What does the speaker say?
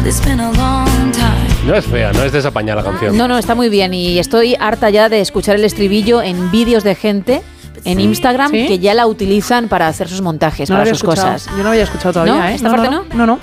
No es fea, no es desapañada la canción. No, está muy bien y estoy harta ya de escuchar el estribillo en vídeos de gente en Instagram que ya la utilizan para hacer sus montajes, para sus cosas. Yo no había escuchado todavía, ¿No? ¿Esta parte no? No.